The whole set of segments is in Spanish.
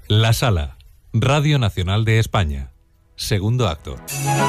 La Sala, Radio Nacional de España. Segundo acto.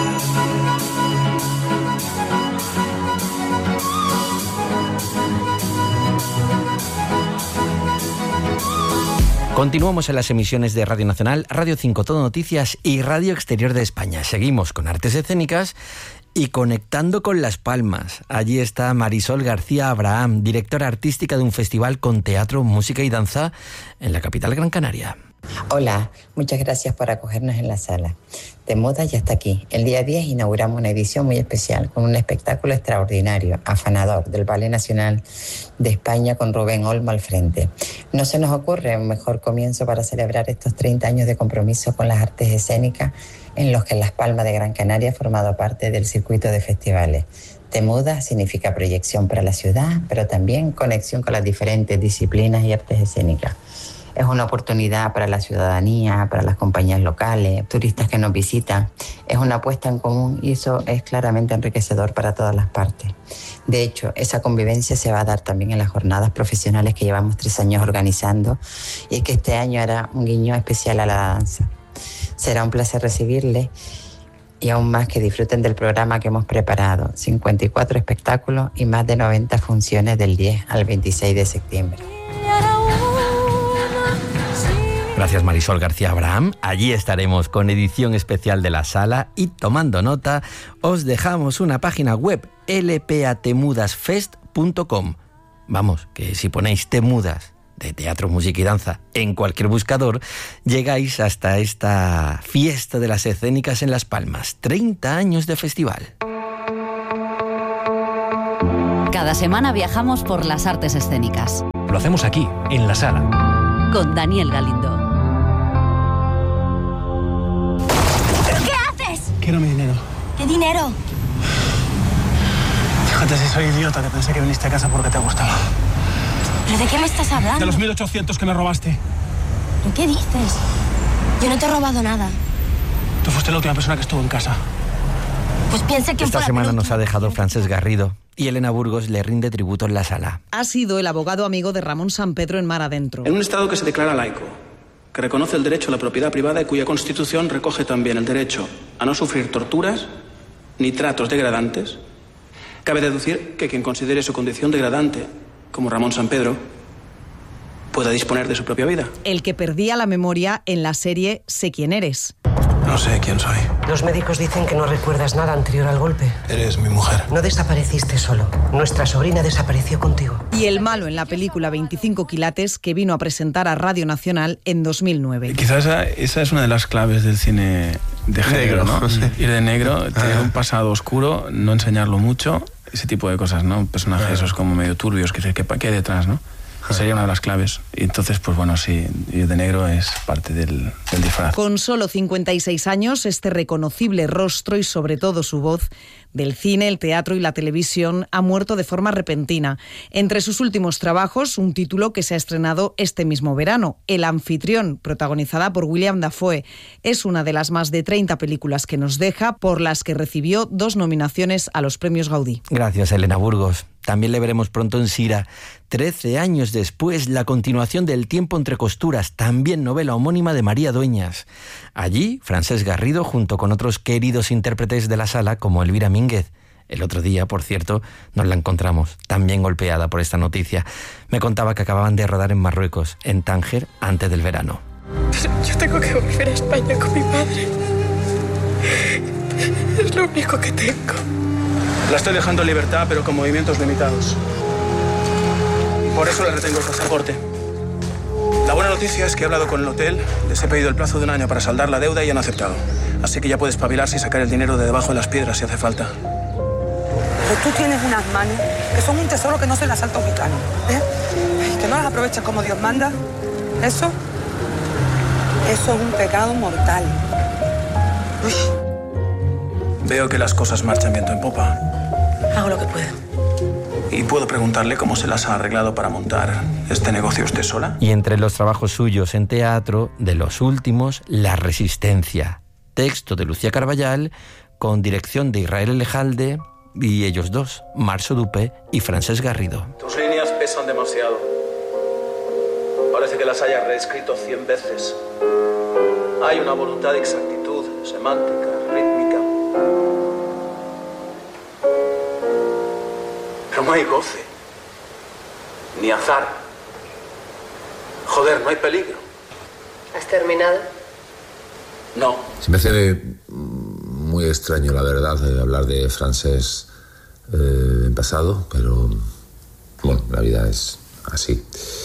Continuamos en las emisiones de Radio Nacional, Radio 5 Todo Noticias y Radio Exterior de España. Seguimos con artes escénicas y conectando con Las Palmas. Allí está Marisol García Abraham, directora artística de un festival con teatro, música y danza en la capital Gran Canaria. Hola, muchas gracias por acogernos en la sala. Te Mudas ya está aquí. El día 10 inauguramos una edición muy especial con un espectáculo extraordinario, Afanador, del Ballet Nacional de España con Rubén Olmo al frente. No se nos ocurre un mejor comienzo para celebrar estos 30 años de compromiso con las artes escénicas en los que Las Palmas de Gran Canaria ha formado parte del circuito de festivales. Te Mudas significa proyección para la ciudad, pero también conexión con las diferentes disciplinas y artes escénicas. Es una oportunidad para la ciudadanía, para las compañías locales, turistas que nos visitan. Es una apuesta en común y eso es claramente enriquecedor para todas las partes. De hecho, esa convivencia se va a dar también en las jornadas profesionales que llevamos 3 años organizando y que este año hará un guiño especial a la danza. Será un placer recibirles y aún más que disfruten del programa que hemos preparado. 54 espectáculos y más de 90 funciones del 10 al 26 de septiembre. Gracias Marisol García Abraham. Allí estaremos con edición especial de la sala y tomando nota os dejamos una página web lpatemudasfest.com. Vamos, que si ponéis Temudas de teatro, música y danza en cualquier buscador, llegáis hasta esta fiesta de las escénicas en Las Palmas. 30 años de festival. Cada semana viajamos por las artes escénicas. Lo hacemos aquí, en la sala. Con Daniel Galindo. Quiero mi dinero. ¿Qué dinero? Fíjate si soy idiota que pensé que viniste a casa porque te gustaba. ¿Pero de qué me estás hablando? De los 1.800 que me robaste. ¿Pero qué dices? Yo no te he robado nada. Tú fuiste la última persona que estuvo en casa. Pues piensa que esta semana nos ha dejado Francesc Garrido y Elena Burgos le rinde tributo en la sala. Ha sido el abogado amigo de Ramón Sampedro en Mar Adentro. En un Estado que se declara laico, que reconoce el derecho a la propiedad privada y cuya Constitución recoge también el derecho a no sufrir torturas ni tratos degradantes, cabe deducir que quien considere su condición degradante, como Ramón Sampedro, pueda disponer de su propia vida. El que perdía la memoria en la serie Sé quién eres. No sé quién soy. Los médicos dicen que no recuerdas nada anterior al golpe. Eres mi mujer. No desapareciste solo. Nuestra sobrina desapareció contigo. Y el malo en la película 25 quilates que vino a presentar a Radio Nacional en 2009. Quizás esa es una de las claves del cine de género, ¿no? Sí. Ir de negro, tener un pasado oscuro, no enseñarlo mucho, ese tipo de cosas, ¿no? Personajes esos como medio turbios, que hay detrás, ¿no? Sería una de las claves. Y entonces, pues bueno, sí, ir de negro es parte del disfraz. Con solo 56 años, este reconocible rostro y sobre todo su voz del cine, el teatro y la televisión ha muerto de forma repentina. Entre sus últimos trabajos, un título que se ha estrenado este mismo verano, El anfitrión, protagonizada por William Dafoe. Es una de las más de 30 películas que nos deja, por las que recibió 2 nominaciones a los premios Gaudí. Gracias, Elena Burgos. También le veremos pronto en Sira. 13 años después, la continuación del Tiempo entre costuras, también novela homónima de María Dueñas. Allí, Francesc Garrido, junto con otros queridos intérpretes de la sala, como Elvira Mínguez. El otro día, por cierto, nos la encontramos, también golpeada por esta noticia. Me contaba que acababan de rodar en Marruecos, en Tánger, antes del verano. Yo tengo que volver a España con mi padre. Es lo único que tengo. La estoy dejando en libertad, pero con movimientos limitados. Por eso le retengo el pasaporte. La buena noticia es que he hablado con el hotel, les he pedido el plazo de 1 año para saldar la deuda y han aceptado. Así que ya puedes espabilarse y sacar el dinero de debajo de las piedras si hace falta. Pero tú tienes unas manos que son un tesoro que no se las salta un gitano, ¿eh? Que no las aprovechas como Dios manda. Eso es un pecado mortal. Uy. Veo que las cosas marchan viento en popa. Hago lo que puedo. ¿Y puedo preguntarle cómo se las ha arreglado para montar este negocio usted sola? Y entre los trabajos suyos en teatro, de los últimos, La Resistencia. Texto de Lucía Carballal, con dirección de Israel Elejalde, y ellos dos, Marso Dupe y Francesc Garrido. Tus líneas pesan demasiado Parece que las haya reescrito 100 veces. Hay una voluntad de exactitud semántica, rítmica. Pero no hay goce, ni azar. Joder, no hay peligro. ¿Has terminado? No. Se me hace muy extraño, la verdad, hablar de Francés en pasado, pero bueno, la vida es así.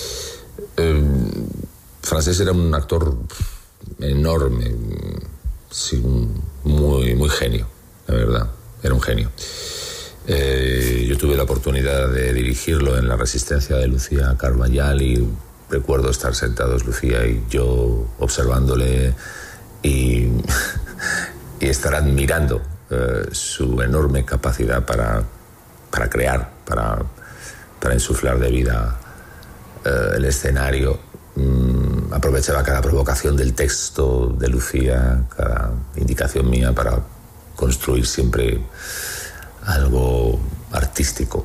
Francés era un actor enorme, sí, muy genio, la verdad, era un genio. Yo tuve la oportunidad de dirigirlo en La Resistencia de Lucía Carballal y recuerdo estar sentados Lucía y yo observándole y estar admirando su enorme capacidad para crear, para insuflar de vida el escenario. Aprovechaba cada provocación del texto de Lucía, cada indicación mía para construir siempre algo artístico.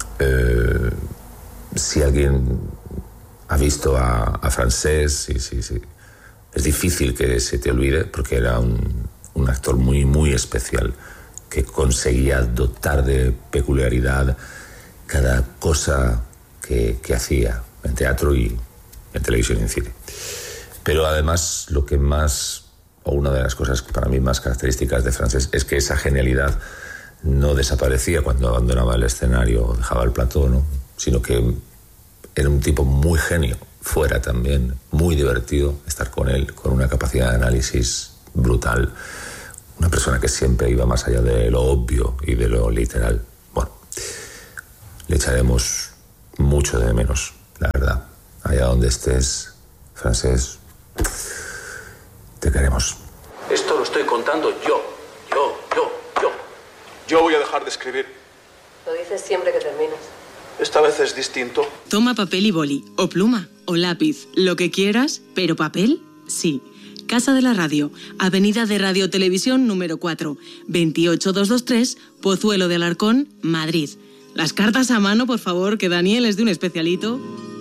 Si alguien ha visto a Francés, sí. Es difícil que se te olvide porque era un actor muy especial que conseguía dotar de peculiaridad cada cosa que hacía en teatro y en televisión y en cine. Pero además lo que más, o una de las cosas para mí más características de Francés es que esa genialidad no desaparecía cuando abandonaba el escenario o dejaba el plató, ¿no? Sino que era un tipo muy genio, fuera también, muy divertido estar con él, con una capacidad de análisis brutal, una persona que siempre iba más allá de lo obvio y de lo literal. Bueno, le echaremos mucho de menos, la verdad. Allá donde estés, Francés, te queremos. Esto lo estoy contando yo. Yo voy a dejar de escribir. Lo dices siempre que terminas. Esta vez es distinto. Toma papel y boli, o pluma, o lápiz, lo que quieras, pero papel, sí. Casa de la Radio, Avenida de Radio Televisión número 4, 28223, Pozuelo de Alarcón, Madrid. Las cartas a mano, por favor, que Daniel es de un especialito.